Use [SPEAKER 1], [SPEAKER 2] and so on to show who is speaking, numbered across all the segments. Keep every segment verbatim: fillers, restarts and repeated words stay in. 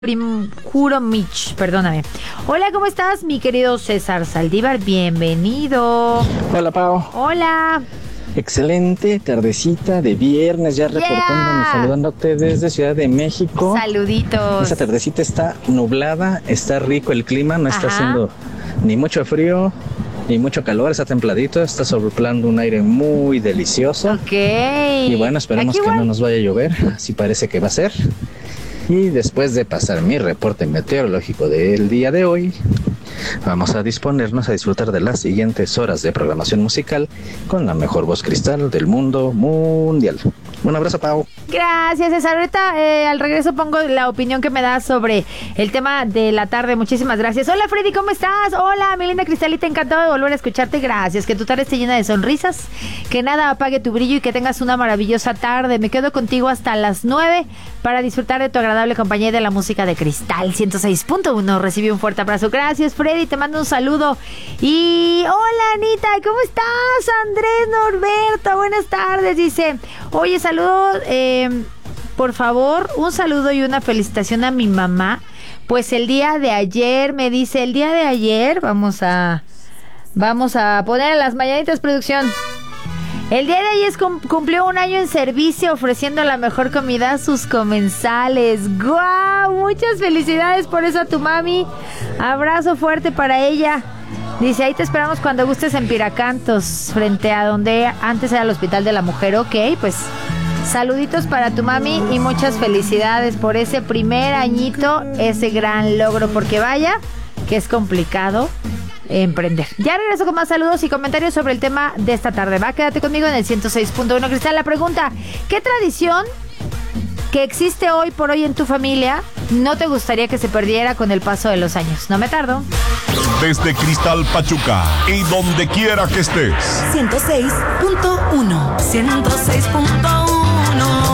[SPEAKER 1] Juro Mitch, perdóname. Hola, ¿cómo estás, mi querido César Saldívar? Bienvenido.
[SPEAKER 2] Hola, Pau.
[SPEAKER 1] Hola.
[SPEAKER 2] Excelente tardecita de viernes, ya
[SPEAKER 1] Yeah.
[SPEAKER 2] reportándome, saludándote desde Ciudad de México.
[SPEAKER 1] Saluditos.
[SPEAKER 2] Esta tardecita está nublada, está rico el clima, no está
[SPEAKER 1] Ajá.
[SPEAKER 2] haciendo ni mucho frío, ni mucho calor, está templadito, está soplando un aire muy delicioso.
[SPEAKER 1] Ok.
[SPEAKER 2] Y bueno, esperemos
[SPEAKER 1] Aquí
[SPEAKER 2] que
[SPEAKER 1] igual.
[SPEAKER 2] no nos vaya a llover, así parece que va a ser. Y después de pasar mi reporte meteorológico del día de hoy, vamos a disponernos a disfrutar de las siguientes horas de programación musical con la mejor voz cristal del mundo mundial. Un abrazo, Pau.
[SPEAKER 1] Gracias, César. Ahorita eh, al regreso pongo la opinión que me das sobre el tema de la tarde. Muchísimas gracias. Hola, Freddy, ¿cómo estás? Hola, mi linda Cristalita, encantado de volver a escucharte. Gracias. Que tu tarde esté llena de sonrisas, que nada apague tu brillo y que tengas una maravillosa tarde. Me quedo contigo hasta las nueve para disfrutar de tu agradable compañía y de la música de Cristal ciento seis punto uno. Recibí un fuerte abrazo. Gracias, Freddy. Te mando un saludo. Y hola, Anita, ¿cómo estás? Andrés Norberto, buenas tardes. Dice, oye, saludos, eh, por favor, un saludo y una felicitación a mi mamá. Pues el día de ayer, me dice, el día de ayer, vamos a, vamos a poner en las mañanitas, producción. El día de ayer cum- cumplió un año en servicio ofreciendo la mejor comida a sus comensales. ¡Guau! Muchas felicidades por eso a tu mami. Abrazo fuerte para ella. Dice, ahí te esperamos cuando gustes en Piracantos, frente a donde antes era el Hospital de la Mujer. Ok, pues saluditos para tu mami y muchas felicidades por ese primer añito, ese gran logro, porque vaya que es complicado emprender. Ya regreso con más saludos y comentarios sobre el tema de esta tarde. Va, quédate conmigo en el ciento seis punto uno. Cristal, la pregunta, ¿qué tradición que existe hoy por hoy en tu familia no te gustaría que se perdiera con el paso de los años? No me tardo.
[SPEAKER 3] Desde Cristal Pachuca y donde quiera que estés.
[SPEAKER 4] ciento seis punto uno. ciento seis punto uno.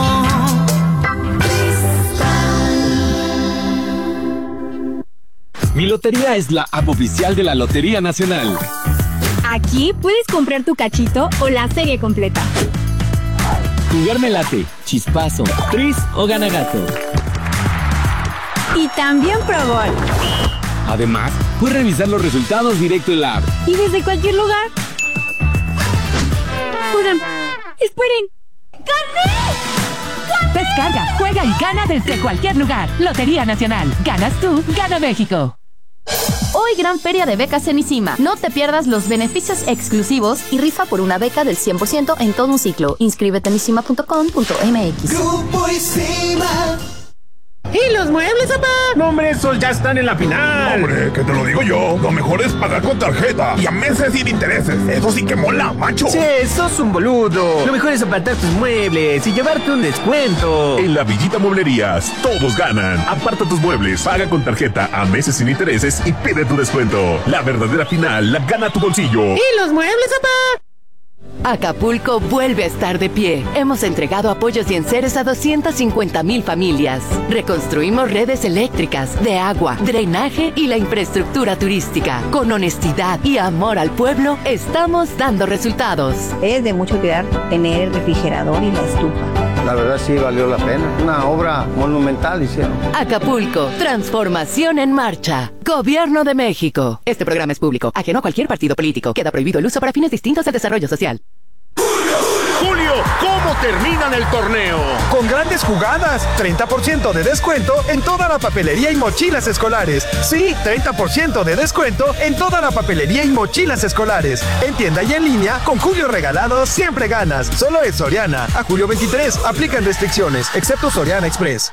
[SPEAKER 5] Mi Lotería es la app oficial de la Lotería Nacional.
[SPEAKER 6] Aquí puedes comprar tu cachito o la serie completa.
[SPEAKER 5] Jugar me late, chispazo, tris o ganagato.
[SPEAKER 6] Y también Pro Gol.
[SPEAKER 5] Además, puedes revisar los resultados directo en la app.
[SPEAKER 6] Y desde cualquier lugar. Oigan, esperen. ¡Gané!
[SPEAKER 7] Descarga, juega y gana desde cualquier lugar. Lotería Nacional. Ganas tú, gana México.
[SPEAKER 8] Hoy gran feria de becas en ICIMA. No te pierdas los beneficios exclusivos y rifa por una beca del cien por ciento en todo un ciclo. Inscríbete en isima punto com punto m x.
[SPEAKER 9] Grupo ICIMA.
[SPEAKER 10] ¿Y los muebles, papá?
[SPEAKER 11] No, hombre, esos ya están en la final.
[SPEAKER 3] Hombre, que te lo digo yo. Lo mejor es pagar con tarjeta y a meses sin intereses. Eso sí que mola, macho.
[SPEAKER 10] Sí, sos un boludo. Lo mejor es apartar tus muebles y llevarte un descuento.
[SPEAKER 3] En la Villita Mueblerías, todos ganan. Aparta tus muebles, paga con tarjeta a meses sin intereses y pide tu descuento. La verdadera final la gana tu bolsillo.
[SPEAKER 10] ¿Y los muebles, papá?
[SPEAKER 7] Acapulco vuelve a estar de pie. Hemos entregado apoyos y enseres a doscientas cincuenta mil familias. Reconstruimos redes eléctricas, de agua, drenaje y la infraestructura turística. Con honestidad y amor al pueblo, estamos dando resultados.
[SPEAKER 12] Es de mucho cuidar tener el refrigerador y la estufa.
[SPEAKER 13] La verdad sí valió la pena. Una obra monumental hicieron.
[SPEAKER 7] Acapulco, transformación en marcha. Gobierno de México. Este programa es público, ajeno a cualquier partido político. Queda prohibido el uso para fines distintos de desarrollo social.
[SPEAKER 11] Julio, ¿cómo terminan el torneo?
[SPEAKER 14] Con grandes jugadas, treinta por ciento de descuento en toda la papelería y mochilas escolares. Sí, treinta por ciento de descuento en toda la papelería y mochilas escolares. En tienda y en línea, con Julio regalado siempre ganas. Solo es Soriana. A julio veintitrés, aplican restricciones, excepto Soriana Express.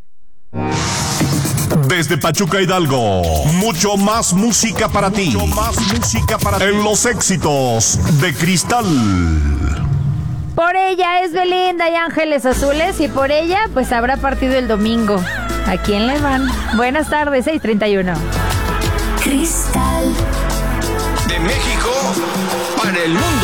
[SPEAKER 3] Desde Pachuca Hidalgo, mucho más música para ti. Mucho más música para ti. En los éxitos de Cristal.
[SPEAKER 1] Por ella es Belinda y Ángeles Azules, y por ella pues habrá partido el domingo. ¿A quién le van? Buenas tardes, seis treinta y uno.
[SPEAKER 4] Cristal.
[SPEAKER 9] De México para el mundo.